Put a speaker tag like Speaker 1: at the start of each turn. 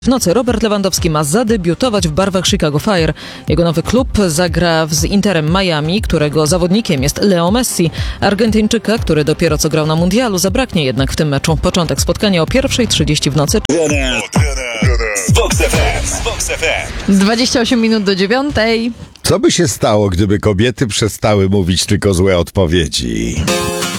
Speaker 1: W nocy Robert Lewandowski ma zadebiutować w barwach Chicago Fire. Jego nowy klub zagra z Interem Miami, którego zawodnikiem jest Leo Messi. Argentyńczyka, który dopiero co grał na mundialu, zabraknie jednak w tym meczu. Początek spotkania o 1:30 w nocy.
Speaker 2: Vox FM.
Speaker 3: 28 minut do 9:00.
Speaker 4: Co by się stało, gdyby kobiety przestały mówić tylko złe odpowiedzi?